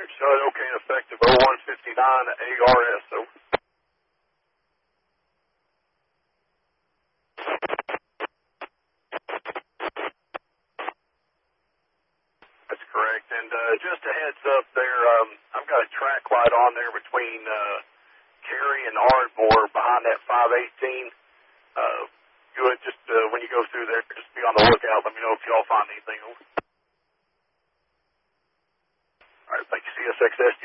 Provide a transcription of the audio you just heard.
Showing okay and effective 0159 ARS. Over. That's correct. And just a heads up there, I've got a track light on there between Cary and Ardmore behind that 518. Good. Just when you go through there, just be on the lookout. Let me know if y'all find anything. All right. Thank you, CSXS.